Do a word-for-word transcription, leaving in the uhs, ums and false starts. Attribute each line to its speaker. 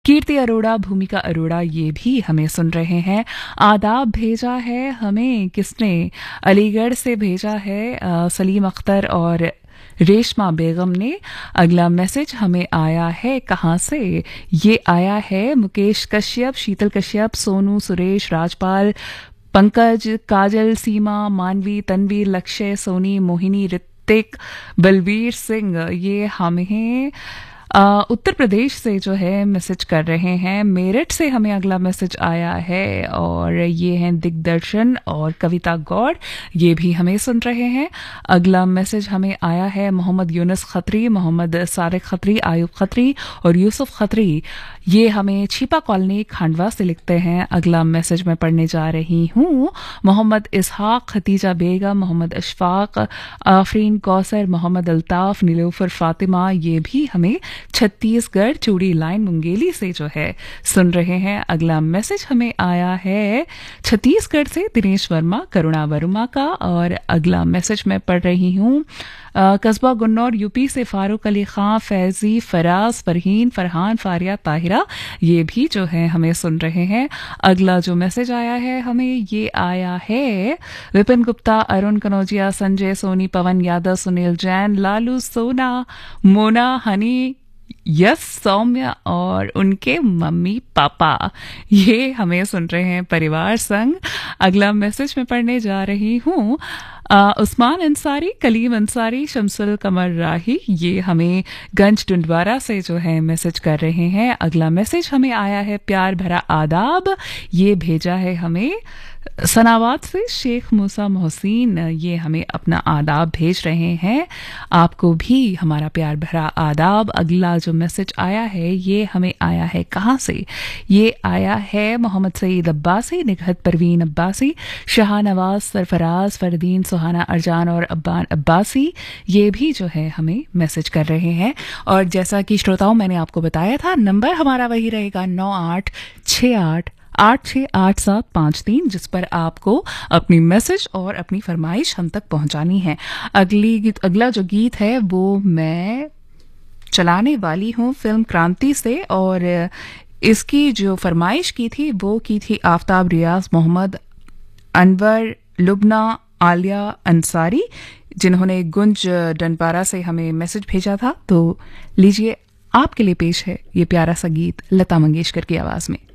Speaker 1: कीर्ति अरोड़ा, भूमिका अरोड़ा ये भी हमें सुन रहे हैं। आदाब भेजा है हमें किसने? अलीगढ़ से भेजा है अ, सलीम अख्तर और रेशमा बेगम ने। अगला मैसेज हमें आया है कहाँ से? ये आया है मुकेश कश्यप, शीतल कश्यप, सोनू, सुरेश, राजपाल, पंकज, काजल, सीमा, मानवी, तनवीर, लक्ष्य, सोनी, मोहिनी, ऋतिक, बलवीर सिंह। ये हमें अ, उत्तर प्रदेश से जो है मैसेज कर रहे हैं। मेरठ से हमें अगला मैसेज आया है और ये हैं दिग्दर्शन और कविता गौड़, ये भी हमें सुन रहे हैं। अगला मैसेज हमें आया है मोहम्मद यूनुस खत्री, मोहम्मद सारिक खत्री, आयुब खत्री और यूसुफ खत्री। ये हमें छिपा कॉलोनी खांडवा से लिखते हैं। अगला मैसेज मैं पढ़ने जा रही हूँ। मोहम्मद इसहाक, खतीजा बेगम, मोहम्मद अशफाक, आफरीन कौसर, मोहम्मद अल्ताफ, नीलोफर फातिमा, ये भी हमें छत्तीसगढ़ चूड़ी लाइन मुंगेली से जो है सुन रहे हैं। अगला मैसेज हमें आया है छत्तीसगढ़ से दिनेश वर्मा, करुणा वर्मा का। और अगला मैसेज मैं पढ़ रही हूँ कस्बा गुन्नौर यूपी से फारूक अली खां, फैजी, फराज, फरहीन, फरहान, फारिया, ताहिरा, ये भी जो है हमें सुन रहे हैं। अगला जो मैसेज आया है हमें ये आया है विपिन गुप्ता, अरुण कनौजिया, संजय सोनी, पवन यादव, सुनील जैन, लालू सोना, मोना, हनी, यस, सौम्य और उनके मम्मी पापा, ये हमें सुन रहे हैं परिवार संग। अगला मैसेज मैं पढ़ने जा रही हूँ उस्मान अंसारी, कलीम अंसारी, शमसुल कमर राही, ये हमें गंज डुंडवारा से जो है मैसेज कर रहे हैं। अगला मैसेज हमें आया है प्यार भरा आदाब, ये भेजा है हमें सनावाद से शेख मूसा मोहसिन, ये हमें अपना आदाब भेज रहे हैं। आपको भी हमारा प्यार भरा आदाब। अगला जो मैसेज आया है ये हमें आया है कहाँ से? ये आया है मोहम्मद सईद अब्बासी, निगहत परवीन अब्बासी, शाहनवाज, सरफराज, फरदीन, सुहाना अरजान और अब्बान अब्बासी, ये भी जो है हमें मैसेज कर रहे हैं। और जैसा कि श्रोताओं मैंने आपको बताया था, नंबर हमारा वही रहेगा नौ आठ छः आठ आठ छः आठ सात पाँच तीन, जिस पर आपको अपनी मैसेज और अपनी फरमाइश हम तक पहुंचानी है। अगली अगला जो गीत है वो मैं चलाने वाली हूँ फिल्म क्रांति से, और इसकी जो फरमाइश की थी वो की थी आफ्ताब रियाज, मोहम्मद अनवर, लुबना, आलिया अंसारी, जिन्होंने गुंज डनपारा से हमें मैसेज भेजा था। तो लीजिए, आपके लिए पेश है ये प्यारा सा गीत लता मंगेशकर की आवाज में।